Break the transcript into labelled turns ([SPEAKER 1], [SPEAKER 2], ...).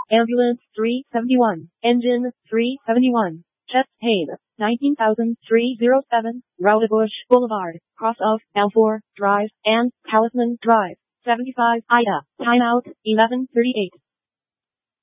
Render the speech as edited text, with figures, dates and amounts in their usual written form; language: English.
[SPEAKER 1] Ambulance 371. Engine 371. Chest pain 19,307. Rowdebush Boulevard, cross of L4 Drive and Talisman Drive. 75 Ida. Timeout 11:38.